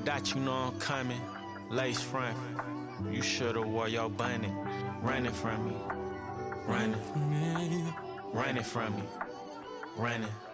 Dot, you know I'm coming. Lace front. You should've wore your bunny. Running from me. Running from me. Running from me. Running.